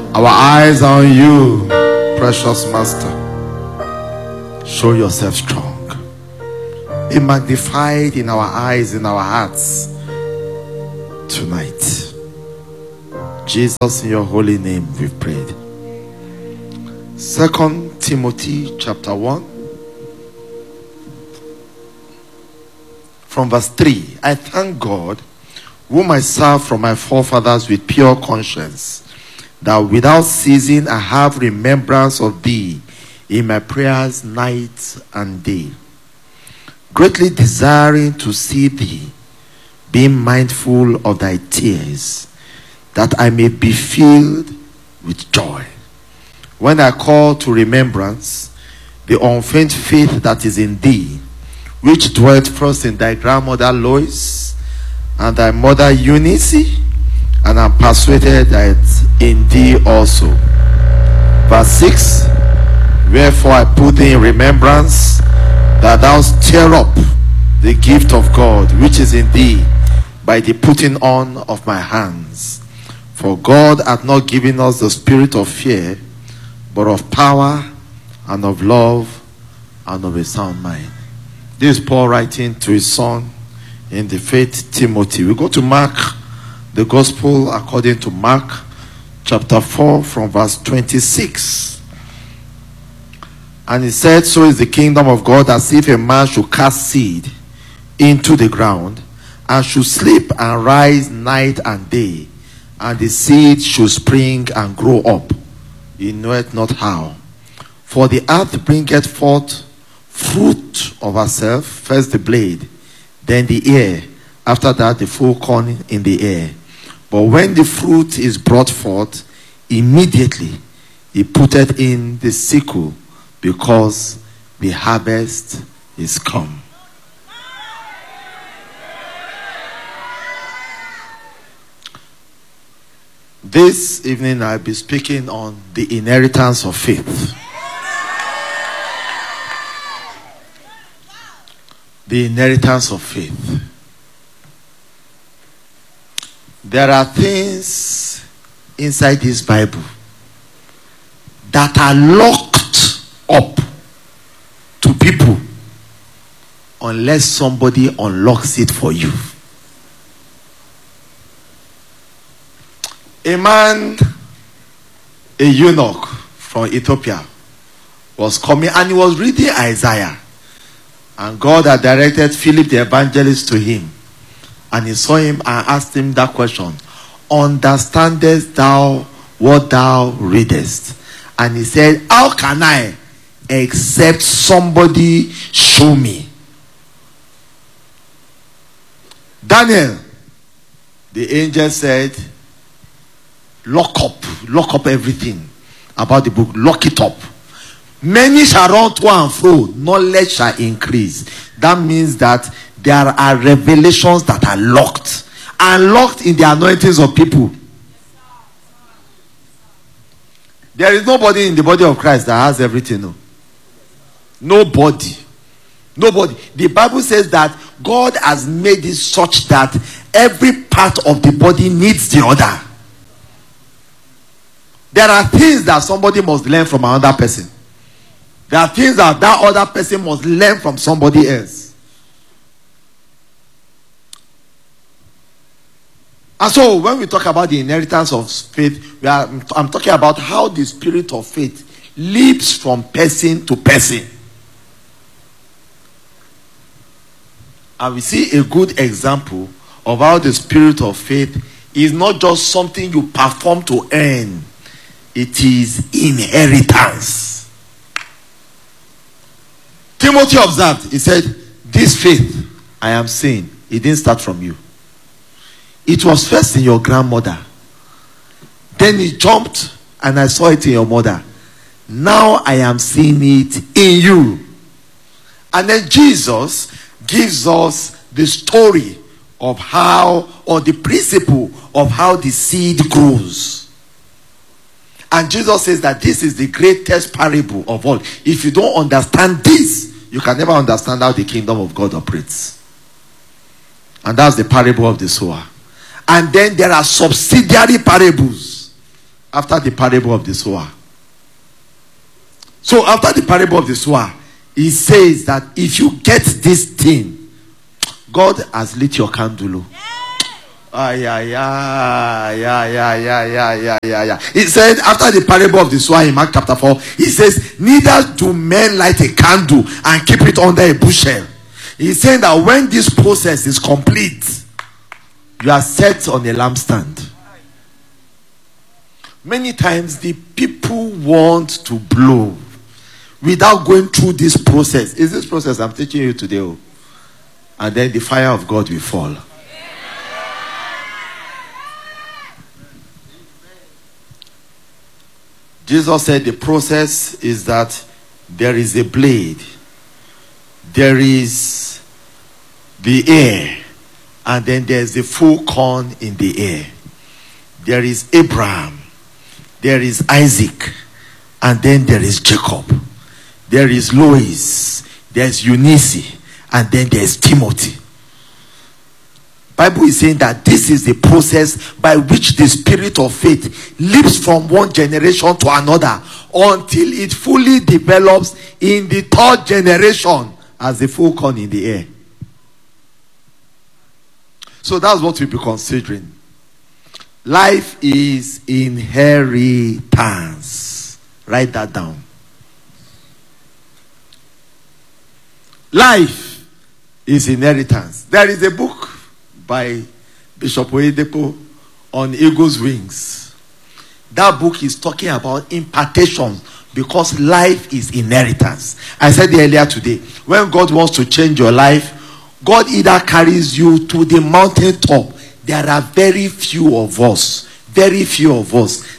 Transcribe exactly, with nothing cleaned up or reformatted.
Our eyes are on you, precious Master. Show yourself strong. Be magnified in our eyes, in our hearts tonight. Jesus, in your holy name we've prayed. Second Timothy chapter one, from verse three. I thank God, whom I serve from my forefathers with pure conscience, that without ceasing I have remembrance of thee in my prayers night and day, greatly desiring to see thee, being mindful of thy tears, that I may be filled with joy, when I call to remembrance the unfeigned faith that is in thee, which dwelt first in thy grandmother Lois and thy mother Eunice, and I am persuaded that in thee also. Verse six. Wherefore I put thee in remembrance, that thou stir up the gift of God which is in thee by the putting on of my hands. For God hath not given us the spirit of fear, but of power and of love and of a sound mind. This is Paul writing to his son in the faith, Timothy. We go to Mark, the gospel according to Mark chapter four from verse twenty-six. And he said, so is the kingdom of God, as if a man should cast seed into the ground, and should sleep and rise night and day, and the seed should spring and grow up. He knoweth not how. For the earth bringeth forth fruit of herself, first the blade, then the ear, after that the full corn in the ear. But when the fruit is brought forth, immediately he putteth in the sickle, because the harvest is come. This evening I'll be speaking on the inheritance of faith. The inheritance of faith. There are things inside this Bible that are locked up to people unless somebody unlocks it for you. A man, a eunuch from Ethiopia, was coming and he was reading Isaiah. And God had directed Philip the evangelist to him. And he saw him and asked him that question. Understandest thou what thou readest? And he said, how can I, except somebody show me? Daniel, the angel said, lock up, lock up everything about the book, lock it up. Many shall run to and fro, knowledge shall increase. That means that there are revelations that are locked, and locked in the anointings of people. There is nobody in the body of Christ that has everything. No. Nobody. Nobody. The Bible says that God has made it such that every part of the body needs the other. There are things that somebody must learn from another person. There are things that that other person must learn from somebody else. And so when we talk about the inheritance of faith, we are, I'm talking about how the spirit of faith leaps from person to person. And we see a good example of how the spirit of faith is not just something you perform to earn. It is inheritance. Timothy observed, he said, this faith I am saying, it didn't start from you. It was first in your grandmother. Then it jumped and I saw it in your mother. Now I am seeing it in you. And then Jesus gives us the story of how, or the principle of how the seed grows. And Jesus says that this is the greatest parable of all. If you don't understand this, you can never understand how the kingdom of God operates. And that's the parable of the sower. And then there are subsidiary parables After the parable of the sower. So after the parable of the sower, he says that if you get this thing, God has lit your candle. Ah, yeah, yeah, yeah, yeah, yeah, yeah, yeah, yeah, yeah. He said after the parable of the sower in Mark chapter four, he says, neither do men light a candle and keep it under a bushel. He's saying that when this process is complete, you are set on a lampstand. Many times the people want to blow without going through this process. Is this process I'm teaching you today? Oh? And then the fire of God will fall. Jesus said the process is that there is a blade, there is the air, and then there's the full corn in the air. There is Abraham, there is Isaac, and then there is Jacob. There is Lois, there's Eunice, and then there's Timothy. Bible is saying that this is the process by which the spirit of faith leaps from one generation to another until it fully develops in the third generation as the full corn in the air. So that's what we'll be considering. Life is inheritance. Write that down. Life is inheritance. There is a book by Bishop Oyedepo on eagle's wings. That book is talking about impartation because life is inheritance. I said earlier today, when God wants to change your life, God either carries you to the mountaintop. There are very few of us, very few of us